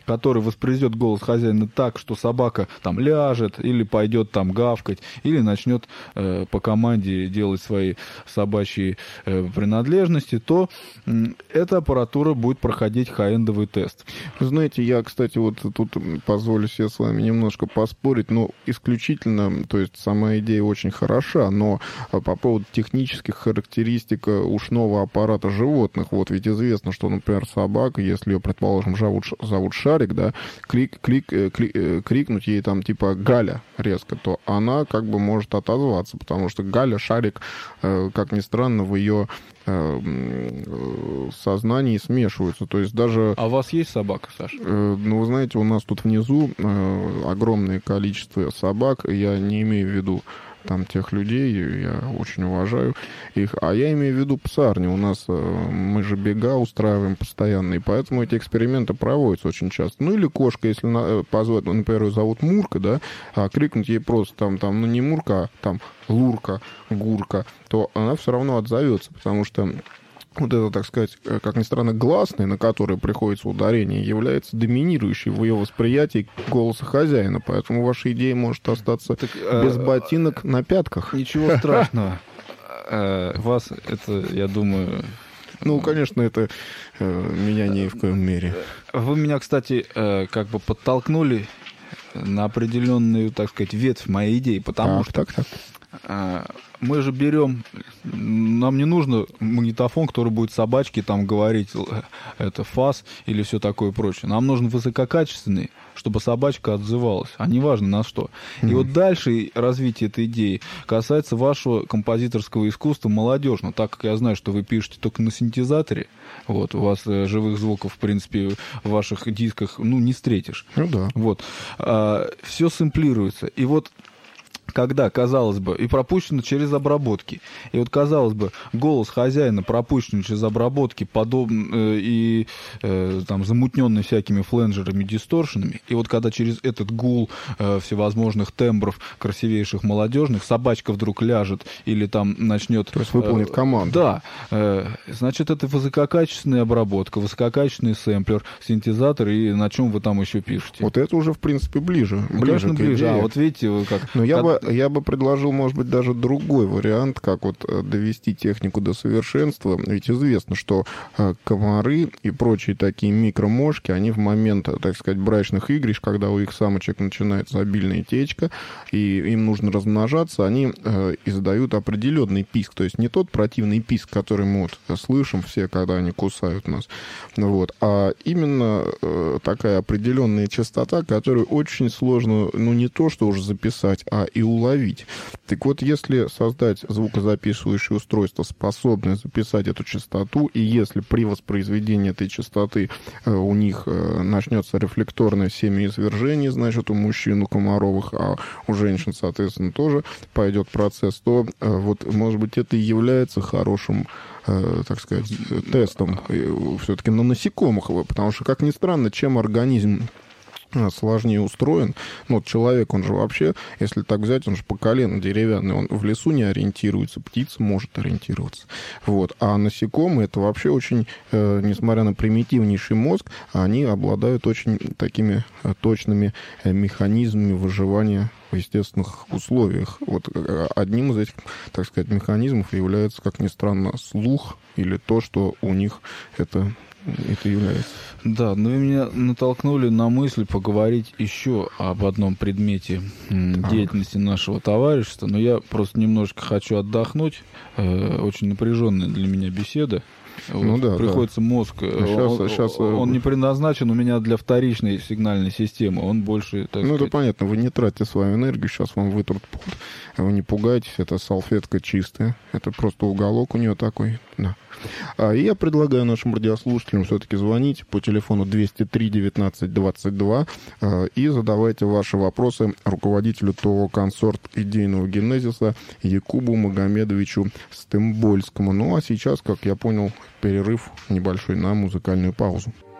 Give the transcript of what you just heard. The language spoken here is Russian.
который воспроизведет голос хозяина так, что собака там ляжет или пойдет там гавкать, или начнет по команде делать свои собачьи принадлежности, то эта аппаратура будет проходить хай-эндовый тест. Вы знаете, я, кстати, вот тут позволю себе с вами немножко поспорить, но исключительно, то есть сама идея очень хороша, но по поводу технических характеристик ушного аппарата животных, вот ведь известно, что, например, собака, если ее, предположим, зовут Шарик, да, крикнуть ей там типа «Галя» резко, то она как бы может отозваться, потому что Галя, Шарик, как ни странно, в ее сознании смешиваются. То есть даже... А у вас есть собака, Саша? Ну, вы знаете, у нас тут внизу огромное количество собак. Я не имею в виду там тех людей, я очень уважаю их. А я имею в виду псарни. У нас мы же бега устраиваем постоянно, и поэтому эти эксперименты проводятся очень часто. Ну, или кошка, если позвать, например, ее зовут Мурка, да, а крикнуть ей просто там, ну, не Мурка, а там Лурка, Гурка, то она все равно отзовется, потому что вот это, так сказать, как ни странно, гласный, на который приходится ударение, является доминирующей в ее восприятии голоса хозяина. Поэтому ваша идея может остаться без ботинок на пятках. Ничего страшного. Вас это, я думаю... Ну, конечно, это меня ни в коем мере. Вы меня, кстати, как бы подтолкнули на определенную, так сказать, ветвь моей идеи, потому что... Мы же берем, нам не нужно магнитофон, который будет собачке там говорить, это фас или все такое прочее. Нам нужен высококачественный, чтобы собачка отзывалась, а не важно на что. И вот дальше развитие этой идеи касается вашего композиторского искусства молодежного, так как я знаю, что вы пишете только на синтезаторе, вот, у вас живых звуков, в принципе, в ваших дисках, ну, не встретишь. Ну да. Вот. Все сэмплируется. И вот когда, казалось бы, и пропущено через обработки. И вот, казалось бы, голос хозяина пропущен через обработки и там замутненный всякими фленджерами, дисторшенами. И вот когда через этот гул всевозможных тембров красивейших молодежных собачка вдруг ляжет или там начнет... То есть выполнит команду. Да. Значит, это высококачественная обработка, высококачественный сэмплер, синтезатор, и на чем вы там еще пишете? Вот это уже, в принципе, ближе. Конечно, ближе. А вот видите, вы как... Но я бы предложил, может быть, даже другой вариант, как вот довести технику до совершенства. Ведь известно, что комары и прочие такие микромошки, они в момент, так сказать, брачных игрищ, когда у их самочек начинается обильная течка, и им нужно размножаться, они издают определенный писк. То есть не тот противный писк, который мы вот слышим все, когда они кусают нас, вот, а именно такая определенная частота, которую очень сложно, ну, не то, что уже записать, а и уловить. Так вот, если создать звукозаписывающее устройство, способное записать эту частоту, и если при воспроизведении этой частоты у них начнется рефлекторное семяизвержение, значит, у мужчин, у комаровых, а у женщин, соответственно, тоже пойдет процесс, то вот, может быть, это и является хорошим, так сказать, тестом все-таки на насекомых, потому что, как ни странно, чем организм сложнее устроен. Ну, вот человек, он же вообще, если так взять, он же по колено деревянный, он в лесу не ориентируется, птица может ориентироваться. Вот. А насекомые, это вообще очень, несмотря на примитивнейший мозг, они обладают очень такими точными механизмами выживания в естественных условиях. Вот одним из этих, так сказать, механизмов является, как ни странно, слух или то, что у них это является. Да, но вы меня натолкнули на мысль поговорить еще об одном предмете деятельности нашего товарищества, но я просто немножко хочу отдохнуть. Очень напряженная для меня беседа. Ну, да, приходится мозг. Сейчас он не предназначен у меня для вторичной сигнальной системы. Он больше, так сказать... это понятно. Вы не тратите свою энергию, сейчас вам вытрут пот. Вы не пугайтесь, это салфетка чистая. Это просто уголок у нее такой. Да. И я предлагаю нашим радиослушателям все-таки звонить по телефону 203-19-22 и задавайте ваши вопросы руководителю ТО «Консорт идейного генезиса» Якубу Магомедовичу Стымбольскому. Ну а сейчас, как я понял, перерыв небольшой на музыкальную паузу.